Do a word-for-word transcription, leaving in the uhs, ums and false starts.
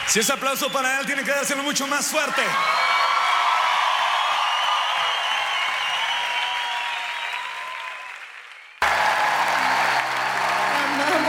Si es aplauso para él, tiene que dárselo mucho más fuerte.